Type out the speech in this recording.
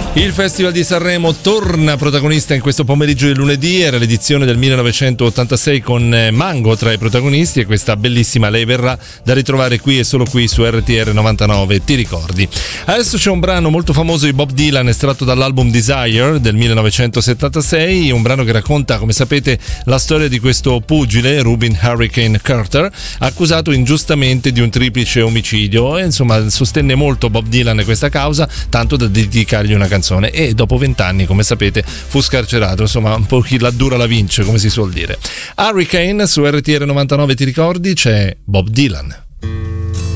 Il Festival di Sanremo torna protagonista in questo pomeriggio di lunedì, era l'edizione del 1986 con Mango tra i protagonisti e questa bellissima Lei verrà da ritrovare qui e solo qui su RTR 99, ti ricordi. Adesso c'è un brano molto famoso di Bob Dylan estratto dall'album Desire del 1976, un brano che racconta, come sapete, la storia di questo pugile, Rubin Hurricane Carter, accusato ingiustamente di un triplice omicidio e insomma sostenne molto Bob Dylan questa causa, tanto da dedicargli una canzone. E dopo 20 anni, come sapete, fu scarcerato. Insomma, un po' chi la dura la vince, come si suol dire. Hurricane su RTR 99, ti ricordi? C'è Bob Dylan.